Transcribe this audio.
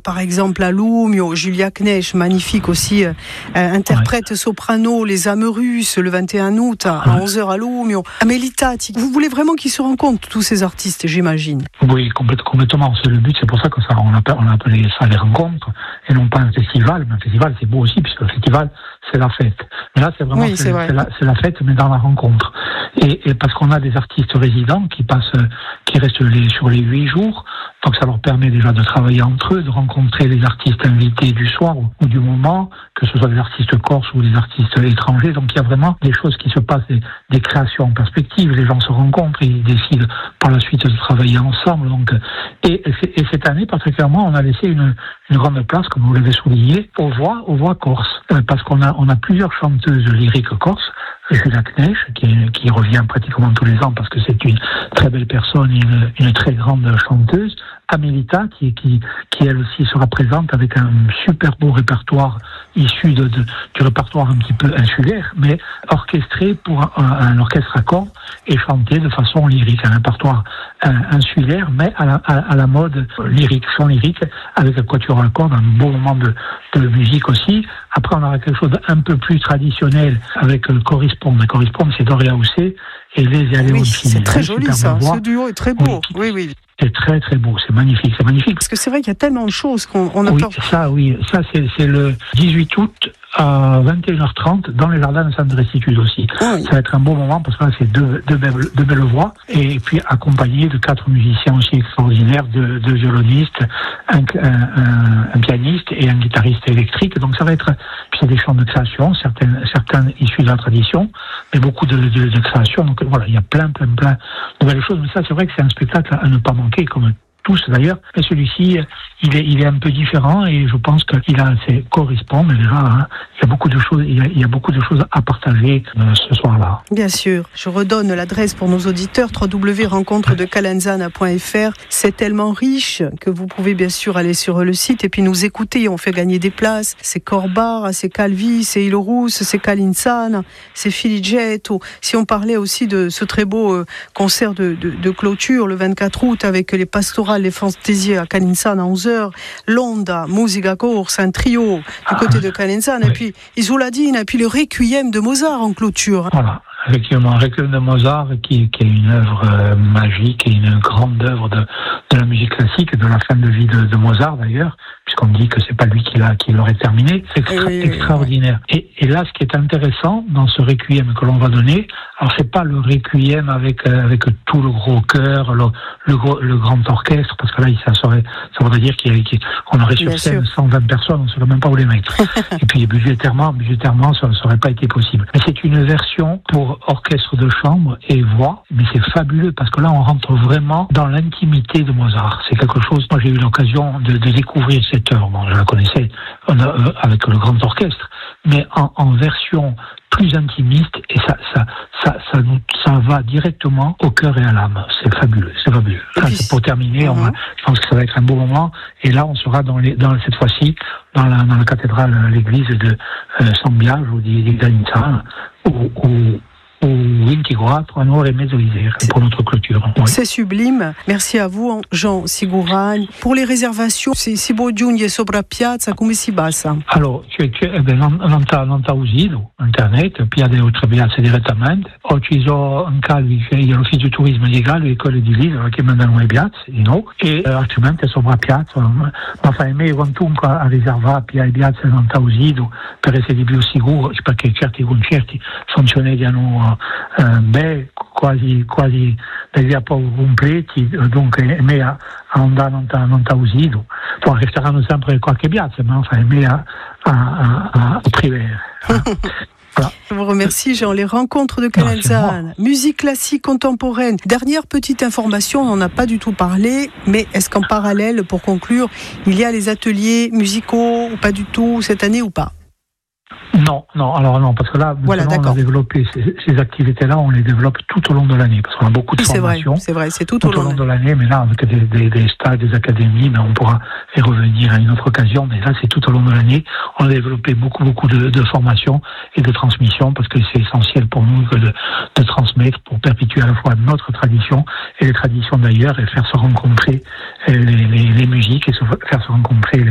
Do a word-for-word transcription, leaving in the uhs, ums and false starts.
par exemple à Lumio, Julia Knecht, magnifique aussi, euh, interprète ouais. soprano, Les âmes russes, le vingt et un août à, à onze heures à Lumio. Amélie Tati, vous voulez vraiment qu'ils se rencontrent, tous ces artistes, j'imagine? Oui, complètement. C'est le but, c'est pour ça que ça, on appelle, on appelle ça les rencontres, et non pas un festival. Mais un festival, c'est beau aussi, puisque le festival, c'est la fête. Mais là, c'est vraiment oui, c'est, c'est c'est, la, c'est la fête, mais dans la rencontre. Et, et parce qu'on a des artistes résidents qui passent, qui restent les, sur les huit jours, donc ça leur permet déjà de travailler entre eux, de rencontrer les artistes invités du soir ou, ou du moment, que ce soit des artistes corses ou des artistes étrangers. Donc il y a vraiment des choses qui se passent, des, des créations en perspective. Les gens se rencontrent et ils décident par la suite de travailler ensemble. Donc, et, et cette année particulièrement, on a laissé une, une grande place, comme vous l'avez souligné, aux voix, aux voix corses, parce qu'on a, on a plusieurs chanteuses lyriques corses. Julia Knecht, qui, qui revient pratiquement tous les ans parce que c'est une très belle personne, une, une très grande chanteuse. Amélie Tati, qui, qui elle aussi sera présente avec un super beau répertoire issu de, de, du répertoire un petit peu insulaire, mais orchestré pour un, un orchestre à cordes et chanté de façon lyrique, un répertoire un, insulaire, mais à la, à, à la mode lyrique, chant lyrique, avec un quatuor à cordes, un beau moment de, de musique aussi. Après, on aura quelque chose d'un peu plus traditionnel avec le correspond. Le correspond, c'est Doria Houssé et les Aléos. Oui, c'est très joli ça, ce duo est très beau. Oui, oui. oui. C'est très très beau, c'est magnifique, c'est magnifique. Parce que c'est vrai qu'il y a tellement de choses qu'on on a oui, peur. Ça, oui, ça c'est, c'est le dix-huit août à vingt et une heures trente dans les jardins de Centre Restitude aussi. Oui. Ça va être un beau moment parce que là c'est deux, deux, belles, deux belles voix et puis accompagné de quatre musiciens aussi extraordinaires, deux, deux violonistes, un, un, un, un pianiste et un guitariste électrique. Donc ça va être, puis c'est des chants de création, certaines, certains issus de la tradition, mais beaucoup de, de, de création. Donc voilà, il y a plein, plein, plein de belles choses. Mais ça, c'est vrai que c'est un spectacle à ne pas manquer, comme tous d'ailleurs, mais celui-ci, il est, il est un peu différent et je pense qu'il a, c'est correspond, mais déjà, hein, il y a beaucoup de choses, il y a, il y a beaucoup de choses à partager euh, ce soir-là. Bien sûr. Je redonne l'adresse pour nos auditeurs, w w w point rencontre de calenzana point f r. C'est tellement riche que vous pouvez bien sûr aller sur le site et puis nous écouter. On fait gagner des places. C'est Corbar, c'est Calvi, c'est Ilorus, c'est Calenzana, c'est Filigetto. Si on parlait aussi de ce très beau euh, concert de, de, de clôture le vingt-quatre août avec les pastorales, les fantaisies à Calenzana à onze heures, l'Onda, Musica Corse, un trio du côté de Calenzana, oui. Et puis Isoladine, et puis le Requiem de Mozart en clôture. Voilà, effectivement, le Requiem de Mozart qui, qui est une œuvre euh, magique et une grande œuvre de, de la musique classique, de la fin de vie de, de Mozart d'ailleurs, puisqu'on dit que c'est pas lui qui l'a qui l'aurait terminé. C'est extra, oui, extraordinaire. Oui. Et, et là, ce qui est intéressant dans ce Requiem que l'on va donner, alors c'est pas le Requiem avec euh, avec tout le gros chœur, le, le, gros, le grand orchestre, parce que là, ça serait, ça voudrait dire qu'il y a, qu'on aurait sur Bien scène sûr. cent vingt personnes, on ne saurait même pas où les mettre. Et puis budgétairement, budgétairement, ça n'aurait pas été possible. Mais c'est une version pour orchestre de chambre et voix, mais c'est fabuleux parce que là, on rentre vraiment dans l'intimité de Mozart. C'est quelque chose. Moi, j'ai eu l'occasion de, de découvrir cette œuvre. Bon, je la connaissais on a, euh, avec le grand orchestre, mais en, en version plus intimiste et ça, ça, ça, ça, nous, ça va directement au cœur et à l'âme. C'est fabuleux, c'est fabuleux. Enfin, c'est pour terminer, mm-hmm. on va, je pense que ça va être un beau moment. Et là, on sera dans, les, dans cette fois-ci dans la, dans la cathédrale, l'église de euh, San Biagio ou di Granizza, où, où pour notre clôture. Oui. C'est sublime. Merci à vous, Jean Siguragne. Pour les réservations, se si vuoi giungere sopra piazza, come si passa? Alors, cioè, cioè, eh non, non t'ha, non t'ha usato internet, piazza oltre piazza direttamente. Ho ucciso in Calvi, che è l'ufficio turismo di Calvi e quello di Lisa, che mandano le piazze, you know? E eh, altrimenti sopra piazza, ma fai meglio quantunque a riservare le piazze non t'ha usato per essere di più sicuro, perché certi concerti funzionano Uh, beh, quasi, quasi degli poco completi, dunque è meglio andare non t'ha, non t'ha usato. Poi resteranno sempre qualche piazza, ma enfin, è meglio a, a, a, a privare. Voilà. Je vous remercie, Jean. Les rencontres de Calenzana, musique classique contemporaine. Dernière petite information, on n'en a pas du tout parlé, mais est-ce qu'en parallèle, pour conclure, il y a les ateliers musicaux ou pas du tout cette année ou pas? Non, non, alors non, parce que là, voilà, on a développé ces, ces activités-là, on les développe tout au long de l'année, parce qu'on a beaucoup de oui, formations. C'est vrai, c'est vrai, c'est tout, tout au long, long de l'année, mais là, avec des, des, des stages, des académies, mais on pourra y revenir à une autre occasion, mais là, c'est tout au long de l'année. On a développé beaucoup, beaucoup de, de formations et de transmissions, parce que c'est essentiel pour nous de, de transmettre, pour perpétuer à la fois notre tradition et les traditions d'ailleurs, et faire se rencontrer les, les, les musiques, et se, faire se rencontrer les,